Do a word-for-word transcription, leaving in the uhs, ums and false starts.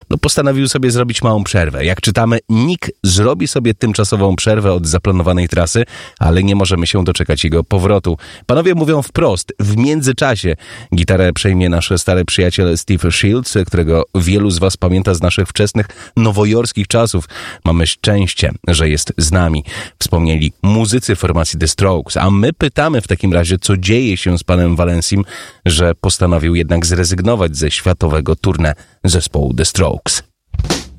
no, postanowił sobie zrobić małą przerwę. Jak czytamy, Nick zrobi sobie tymczasową przerwę od zaplanowanej trasy, ale nie możemy się doczekać jego powrotu. Panowie mówią wprost, w międzyczasie gitarę przejmie nasz stary przyjaciel Steve Shields, którego wielu z was pamięta z naszych wczesnych nowojorskich czasów. Mamy szczęście, że jest z nami. Wspomnieli muzycy formacji The Strokes, a my pytamy w takim razie, co dzieje się z panem Valencim, że postanowił jednak zrezygnować ze światowego tournée zespołu The Strokes.